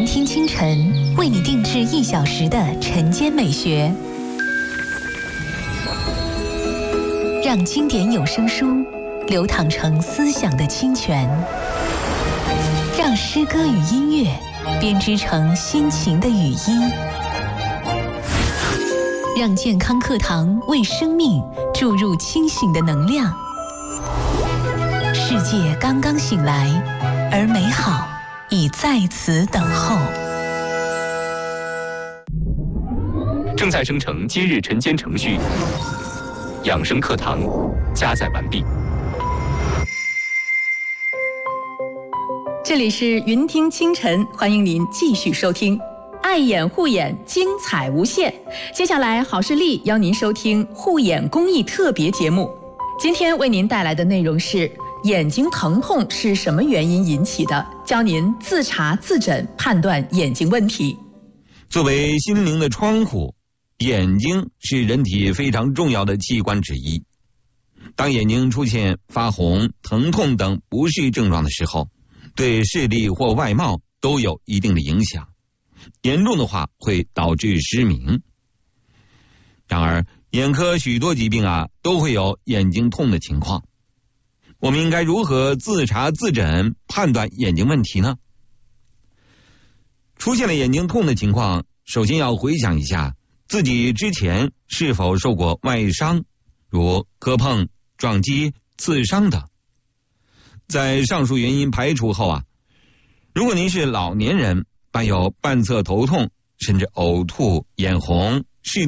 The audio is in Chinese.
听清晨，为你定制1小时的晨间美学，让经典有声书流淌成思想的清泉，让诗歌与音乐编织成心情的语音，让健康课堂为生命注入清醒的能量。世界刚刚醒来，而美好已在此等候。 正在生成今日晨间程序，养生课堂加载完毕。 这里是云听清晨，欢迎您继续收听。爱眼护眼，精彩无限。接下来，好视力邀您收听护眼公益特别节目。今天为您带来的内容是：眼睛疼痛是什么原因引起的？教您自查自诊，判断眼睛问题。 作为心灵的窗户，眼睛是人体非常重要的器官之一。当眼睛出现发红、疼痛等不适症状的时候，对视力或外貌都有一定的影响，严重的话会导致失明。然而，眼科许多疾病都会有眼睛痛的情况。我们应该如何自查自诊，判断眼睛问题呢？出现了眼睛痛的情况，首先要回想一下自己之前是否受过外伤，如磕碰、撞击、刺伤等。在上述原因排除后如果您是老年人，伴有半侧头痛，甚至呕吐、眼红、